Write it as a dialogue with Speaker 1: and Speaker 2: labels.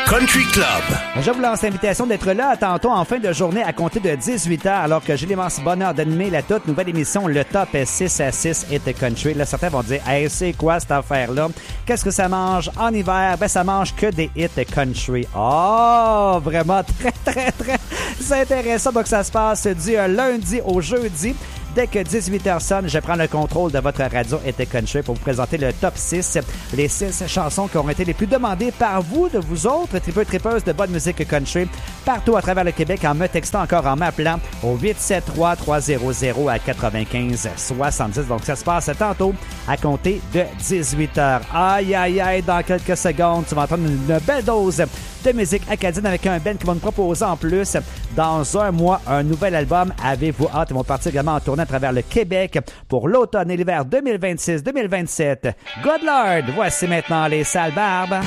Speaker 1: Country Club.
Speaker 2: Je vous lance l'invitation d'être là tantôt en fin de journée à compter de 18h alors que j'ai l'immense bonheur d'animer la toute nouvelle émission Le Top 6 à 6 Hit Country. Là, certains vont dire « Hey, c'est quoi cette affaire-là? Qu'est-ce que ça mange en hiver? » Ben, ça mange que des hits country. Oh, vraiment très intéressant. Donc, ça se passe du lundi au jeudi. Dès que 18h sonne, je prends le contrôle de votre radio Hit Country pour vous présenter le top 6, les 6 chansons qui ont été les plus demandées par vous, de vous autres tripeuses de bonne musique country, partout à travers le Québec, en me textant encore en m'appelant au 873-300-95-70. Donc, ça se passe tantôt à compter de 18h. Aïe, dans quelques secondes, tu vas entendre une belle dose de musique acadienne avec un band qui va nous proposer en plus, dans un mois, un nouvel album. Avez-vous hâte? Ils vont partir également en tournée à travers le Québec pour l'automne et l'hiver 2026-2027. Good Lord! Voici maintenant les Sales Barbes.